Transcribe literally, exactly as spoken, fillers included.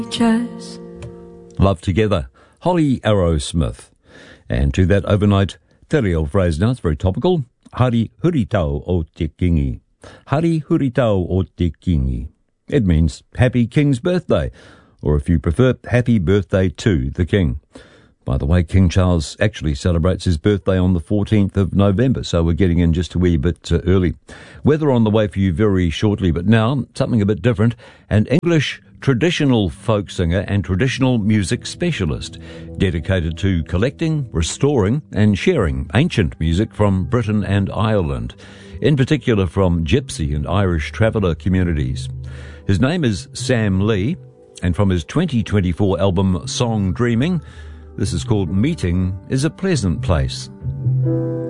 Chess. Love Together, Holly Arrowsmith. And to that overnight te reo phrase now, it's very topical. Hari huritau o te kingi. Hari huritau o te kingi. It means happy king's birthday, or if you prefer, happy birthday to the king. By the way, King Charles actually celebrates his birthday on the fourteenth of November, so we're getting in just a wee bit uh, early. Weather on the way for you very shortly, but now something a bit different. An English traditional folk singer and traditional music specialist dedicated to collecting, restoring and sharing ancient music from Britain and Ireland, in particular from Gypsy and Irish traveller communities. His name is Sam Lee, and from his twenty twenty-four album Song Dreaming, this is called Meeting is a Pleasant Place.